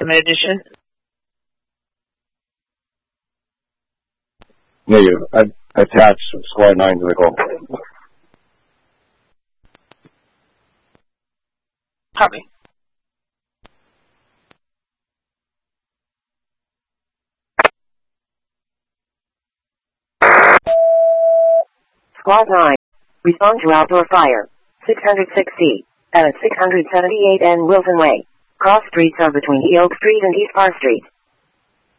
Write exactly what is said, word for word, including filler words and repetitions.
Ultimate Edition. Negative. I attached Squad nine to the call. Copy. Squad nine. Respond to outdoor fire. six hundred six C. At six hundred seventy-eight N Wilson Way. Cross streets are between E Oak Street and East Park Street.